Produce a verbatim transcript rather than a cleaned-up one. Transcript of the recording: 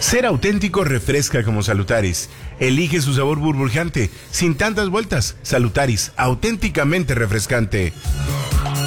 Ser auténtico refresca como Salutaris. Elige su sabor burbujeante, sin tantas vueltas. Salutaris, auténticamente refrescante.